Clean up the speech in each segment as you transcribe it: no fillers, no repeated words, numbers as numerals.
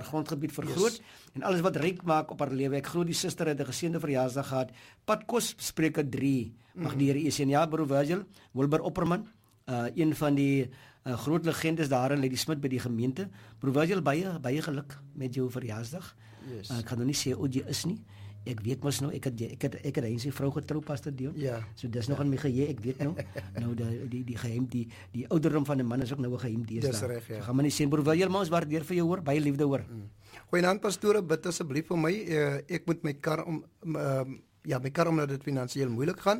grondgebied vergroot en alles wat ryk maak op haar lewe. Ek glo die suster het 'n geseënde verjaarsdag gehad. Padkos Spreuke 3 mag die Here seën. Ja, broer Virgil, Wilbur Opperman, een van die groot legendes daar in Lady Smith by die gemeente. Broer Virgil, baie geluk met jou verjaarsdag. Yes. Ek gaan nou nie sê hoe jy is nie. Ek weet mos nou, ek het hy sy vrou getrou, Pastor Dion. Ja. So dis nog aan my geheue, ek weet nou. Nou die geheim, die ouderdom van 'n man is ook nou 'n geheim deesdae. Dis reg, ja. So gaan maar nie sê, broer William, ons waardeer vir jou hoor, baie liefde hoor. Goeienaand pastore, bid asseblief vir my. Ek moet my kar omdat dit finansiëel moeilik gaan.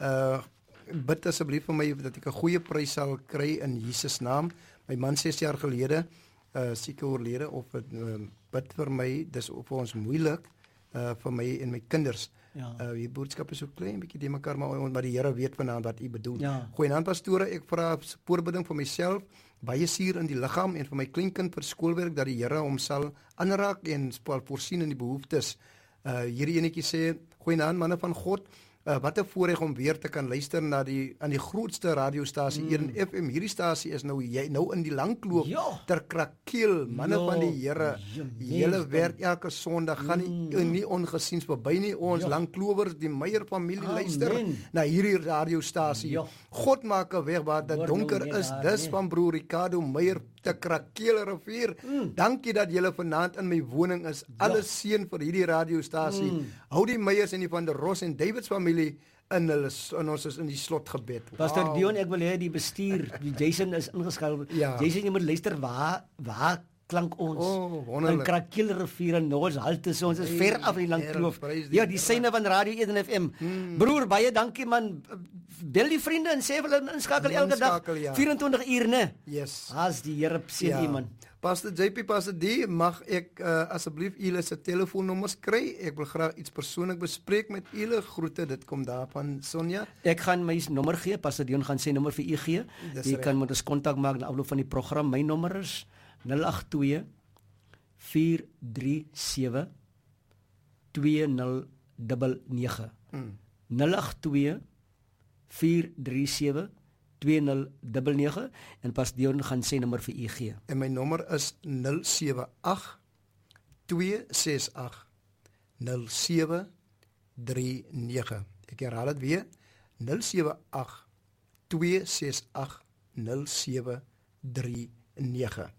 Bid asseblief vir my dat ek 'n goeie prys sal kry in Jesus naam. My man 6 jaar gelede siek oorlede of bid vir my, dis vir ons moeilik. Vir my en my kinders. Ja. Die boodskap is so klein bietjie die mekaar maar die Here weet vanaand wat u bedoel. Ja. Goeienaand pastore, ek vra voorbidding vir myself, baie suur in die liggaam en vir my kleinkind vir skoolwerk dat die Here hom sal aanraak en voorsien in die behoeftes. Hierdie enetjie sê, goeienaand manne van God. Wat 'n voorreg om weer te kan luister na aan die grootste radiostasie hier in FM. Hierdie stasie is nou in die Langkloof ter Krakeel, manne van die Here. Julle werk elke Sondag, gaan nie ongesiens verby nie. Ons Langklowers, die Meyer familie luister na hierdie radiostasie. God maak 'n weg waar dit donker is. Dis van broer Ricardo Meyer te Krakeel rivier. Dankie dat julle vanaand in my woning is. Alles seën vir hierdie radiostasie. Hou die Meyers en die van der Ros en Davids familie in ons is in die slotgebed. Pastor Dion, ek wil hê die bestuur, die Jason is ingeskakel. Ja. Jason, jy moet luister waar klank ons in Krakeel rivier en ons halte, so ons is ver af in die Langkloof. Ja, die syne van Radio Eden FM. Broer, baie dankie man. Bel die vriende en sê hulle inskakel elke dag 24 uur, né? Yes. As die Here seën u man. Pastor JP, Pastor D, mag ek asseblief julle se telefoonnommers kry? Ek wil graag iets persoonlik bespreek met julle. Groete, dit kom daar van Sonja. Ek gaan my nommer gee, Pastor Dion gaan sy nommer vir u gee. Jy kan met ons kontak maak na afloop van die program. My nommer is 082 437 2099. 082 437 2099 en Pas Dion gaan sy nommer vir u gee. En my nommer is 078 268 0739. Ek herhaal dit weer. 078 268 0739.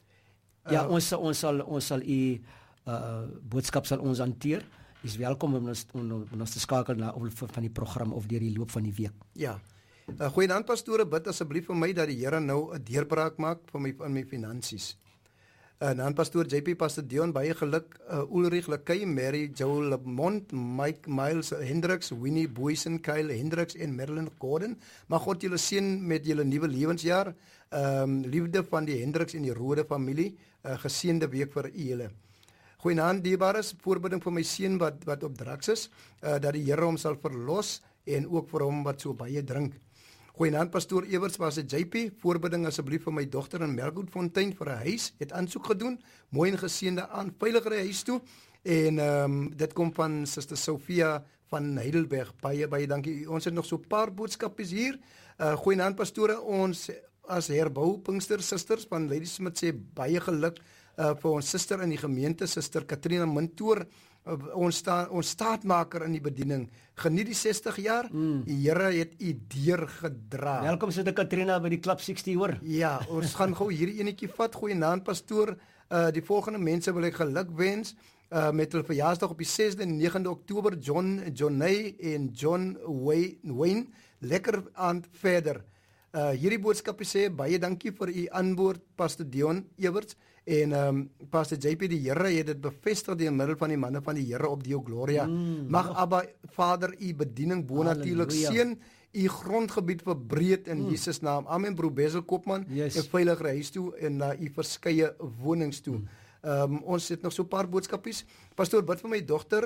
Ja, ons sal u boodskap sal ons hanteer. Is welkom om ons te skakel na van die program of deur die loop van die week. Ja. Goeienaand pastore, bid asseblief vir my dat die Here nou 'n deurbraak maak vir my in my finansies. Dan pastoor JP, Pastor Dion, baie geluk. Ulrich Lekay, Mary Joel Lamont, Mike Miles Hendricks, Winnie Boysen, Kyle Hendricks en Marilyn Gordon. Mag God julle seën met julle nuwe lewensjaar. Liefde van die Hendricks en die Rode familie. Geseënde week vir julle. Goeienaand dierbares, voorbidding vir my seun wat op drugs is, dat die Here hom sal verlos en ook vir hom wat so baie drink. Goeienaand pastoor Ewers, was dit JP, voorbidding asseblief vir my dogter in Melkwoodfontein vir 'n huis, het aansoek gedoen, mooi en geseënde aan veiligere huis toe en dit kom van Suster Sofia van Heidelberg. Baie dankie. Ons het nog so 'n paar boodskapies hier. Goeienaand pastore, ons as herbou Pinkster susters van Lady Smith sê baie geluk vir ons suster in die gemeente, Suster Katrina Mintoor, ons staatmaker in die bediening. Geniet die 60 jaar. Die Here het u deurgedra. Welkom Suster Katrina by die Club 60 hoor. Ja, ons gaan gou hierdie enetjie vat. Goeienaand pastoor. Die volgende mense wil ek geluk wens met hulle verjaarsdag op die 6de en 9de Oktober. Johnny en John Wayne. Lekker aand verder. Hierdie boodskap sê baie dankie vir u antwoord Pastor Dion Everts en Pastor JP, die Here het dit bevestig deur middel van die manne van die Here op Deo Gloria. Mag Abba Vader u bediening bonatuurlik seën, u grondgebied verbreed in Jesus naam. Amen. Broer Bezel Kopman, 'n veilige huis toe en na u verskeie wonings toe. Ons het nog so 'n paar boodskapies. Pastoor, bid vir my dogter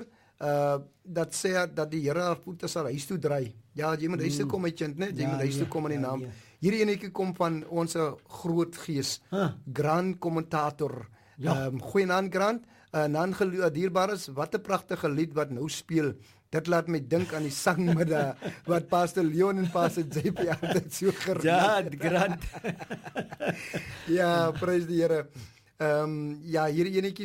dat sê dat die Here haar voete sal huis toe draai. Ja, jy moet huis toe kom my kind, né? Jy moet huis toe kom in die naam. Hierdie enetjie kom van ons groot gees, Grand Kommentator. Goeienaand Grand. Dan dierbares, wat 'n pragtige lied wat nou speel. Dit laat my dink aan die sangmiddag wat Pastor Leon en Pastor JP altyd so gerief. Ja, Grand. Ja, prys die Here. Ja, hierdie enetjie